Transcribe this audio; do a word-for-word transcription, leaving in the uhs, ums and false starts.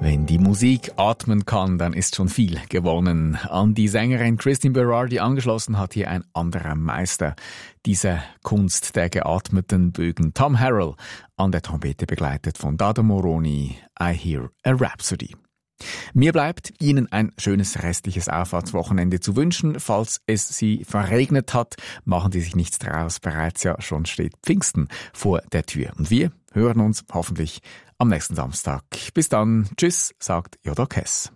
Wenn die Musik atmen kann, dann ist schon viel gewonnen. An die Sängerin Christine Berardi angeschlossen hat hier ein anderer Meister dieser Kunst der geatmeten Bögen. Tom Harrell an der Trompete, begleitet von Dado Moroni. I Hear a Rhapsody. Mir bleibt, Ihnen ein schönes restliches Auffahrtswochenende zu wünschen. Falls es Sie verregnet hat, machen Sie sich nichts draus. Bereits ja schon steht Pfingsten vor der Tür. Und wir hören uns hoffentlich am nächsten Samstag. Bis dann. Tschüss, sagt Jodok Hess.